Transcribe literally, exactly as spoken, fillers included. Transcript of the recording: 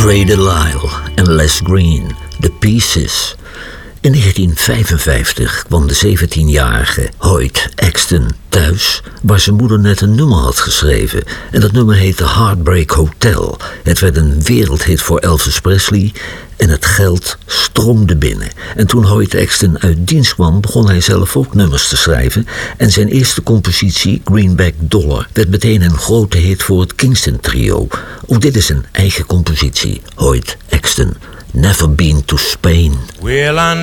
Ray Delisle en Les Green, The Pieces. In negentien vijfenvijftig kwam de zeventienjarige Hoyt Axton thuis, waar zijn moeder net een nummer had geschreven. En dat nummer heette Heartbreak Hotel. Het werd een wereldhit voor Elvis Presley en het geld stroomde binnen. En toen Hoyt Axton uit dienst kwam, begon hij zelf ook nummers te schrijven. En zijn eerste compositie, Greenback Dollar, werd meteen een grote hit voor het Kingston Trio. Ook dit is een eigen compositie, Hoyt Axton. Never been to Spain. Well, I